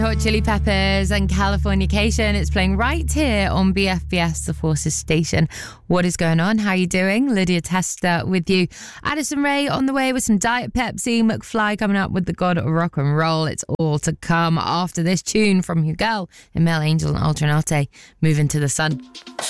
Hot Chili Peppers and Californication. It's playing right here on BFBS, the Forces station. What is going on? How are you doing? Lydia Tester with you. Addison Rae on the way with some Diet Pepsi. McFly coming up with the God of Rock and Roll. It's all to come after this tune from Hugo and Mel Angel and Alternate. Moving to the Sun.